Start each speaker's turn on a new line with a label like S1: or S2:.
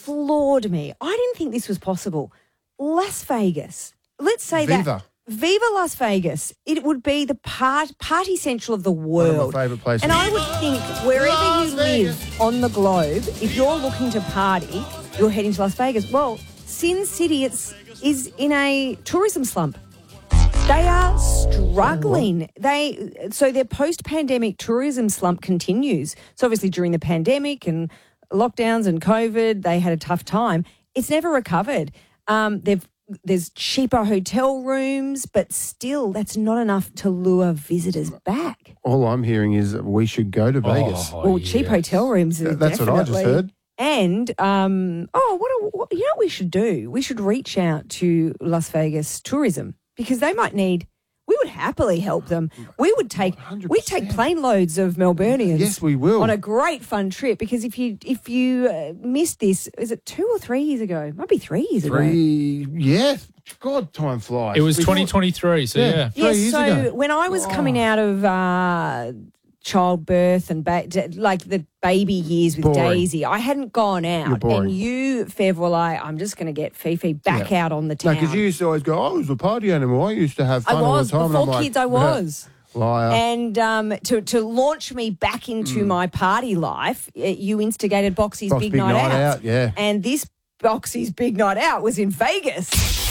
S1: floored me. I didn't think this was possible. Las Vegas. Let's say
S2: Viva.
S1: Viva Las Vegas. It would be the party central of the world.
S2: One of my favourite places.
S1: And I would think wherever
S2: Las
S1: you
S2: Vegas.
S1: live on the globe, if you're looking to party, you're heading to Las Vegas. Well, Sin City is in a tourism slump. They are struggling. So their post-pandemic tourism slump continues. So obviously during the pandemic and lockdowns and COVID, they had a tough time. It's never recovered. There's cheaper hotel rooms, but still that's not enough to lure visitors back.
S2: All I'm hearing is that we should go to Vegas.
S1: Well, cheap hotel rooms is
S2: That's what I just heard.
S1: And, you know what we should do? We should reach out to Las Vegas tourism because they might need, we would happily help them. We'd take plane loads of Melburnians.
S2: Yes, we will.
S1: On a great fun trip because if you missed this, is it 2 or 3 years ago? Might be 3 years ago.
S2: Yeah. God, time flies.
S3: It was 2023, so yeah.
S2: 3 years ago.
S1: When I was coming out of childbirth and like the baby years with
S2: Boring.
S1: Daisy, I hadn't gone
S2: You're
S1: out.
S2: boring.
S1: And you, Fev, were like, I'm just going to get Fifi back out on the
S2: No,
S1: town.
S2: because you used to always go, I was a party animal. I used to have fun
S1: I
S2: all
S1: was.
S2: the time.
S1: Before
S2: and I'm
S1: kids,
S2: like,
S1: I was.
S2: Liar.
S1: And to launch me back into my party life, you instigated Boxy's
S2: Box
S1: Big Night Out.
S2: Yeah.
S1: And this Boxy's Big Night Out was in Vegas.